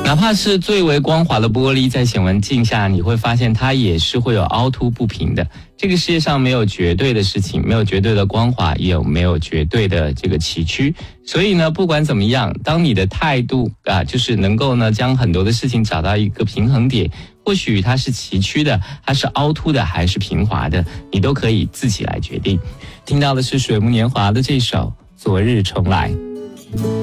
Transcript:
哪怕是最为光滑的玻璃，在显微镜下你会发现它也是会有凹凸不平的。这个世界上没有绝对的事情，没有绝对的光滑，也没有绝对的这个崎岖。所以呢，不管怎么样，当你的态度就是能够呢将很多的事情找到一个平衡点，或许它是崎岖的，它是凹凸的，还是平滑的，你都可以自己来决定。听到的是水木年华的这首《昨日重来》。